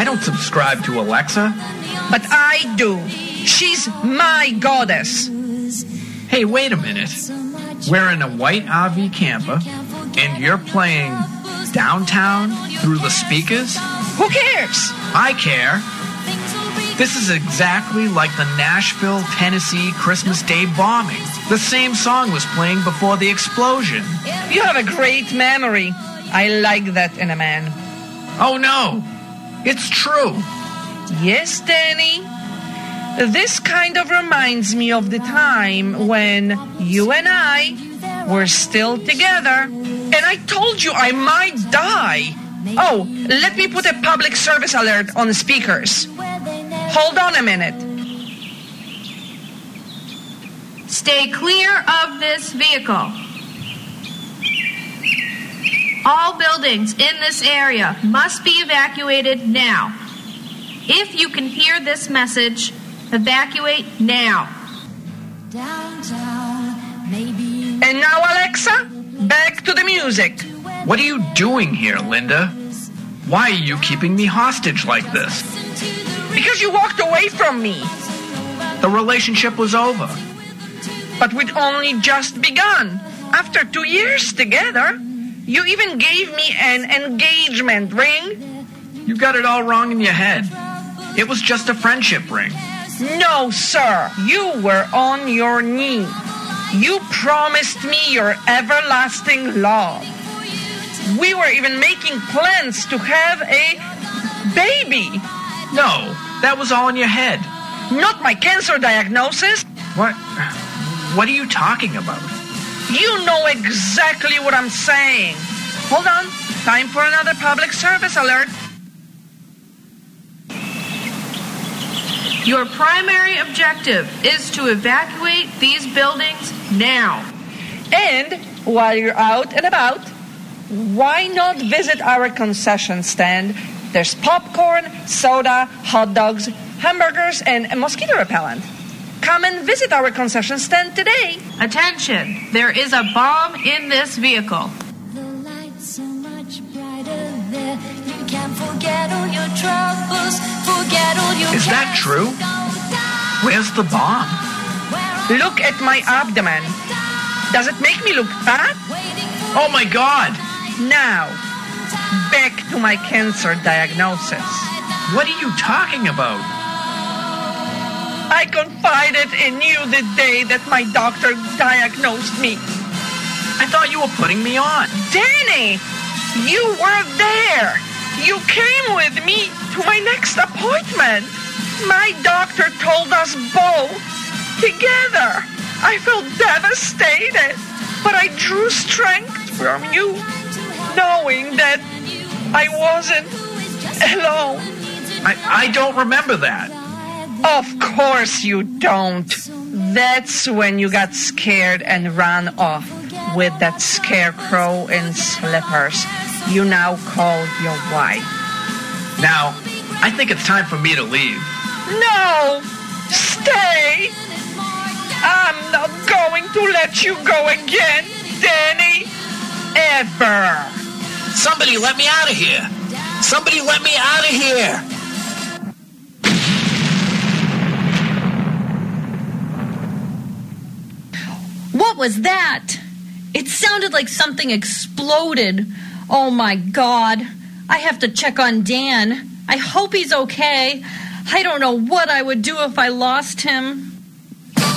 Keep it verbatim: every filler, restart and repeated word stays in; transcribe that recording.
I don't subscribe to Alexa. But I do. She's my goddess. Hey, wait a minute. We're in a white R V camper, and you're playing Downtown through the speakers? Who cares? I care. This is exactly like the Nashville, Tennessee Christmas Day bombing. The same song was playing before the explosion. You have a great memory. I like that in a man. Oh, no. It's true. Yes, Danny. This kind of reminds me of the time when you and I were still together, and I told you I might die. Oh, let me put a public service alert on the speakers. Hold on a minute. Stay clear of this vehicle. All buildings in this area must be evacuated now. If you can hear this message, evacuate now. And now, Alexa, back to the music. What are you doing here, Linda? Why are you keeping me hostage like this? Because you walked away from me. The relationship was over. But we'd only just begun. After two years together, you even gave me an engagement ring. You got it all wrong in your head. It was just a friendship ring. No, sir. You were on your knee. You promised me your everlasting love. We were even making plans to have a baby. No, that was all in your head. Not my cancer diagnosis. What? What are you talking about? You know exactly what I'm saying. Hold on. Time for another public service alert. Your primary objective is to evacuate these buildings now. And while you're out and about, why not visit our concession stand? There's popcorn, soda, hot dogs, hamburgers, and a mosquito repellent. Come and visit our concession stand today. Attention, there is a bomb in this vehicle. The light's so much brighter there. You can't forget all your troubles, forget all your Is that true? Where's the bomb? Look at my abdomen. Does it make me look fat? Oh my God! Now, back to my cancer diagnosis. What are you talking about? I confided in you the day that my doctor diagnosed me. I thought you were putting me on. Danny, you were there. You came with me to my next appointment. My doctor told us both together. I felt devastated, but I drew strength from you, knowing that I wasn't alone. I, I don't remember that. Of course you don't. That's when you got scared and ran off with that scarecrow in slippers you now call your wife. Now, I think it's time for me to leave. No! Stay! I'm not going to let you go again, Danny. Ever. Somebody let me out of here. Somebody let me out of here. What was that? It sounded like something exploded. Oh, my God. I have to check on Dan. I hope he's okay. I don't know what I would do if I lost him.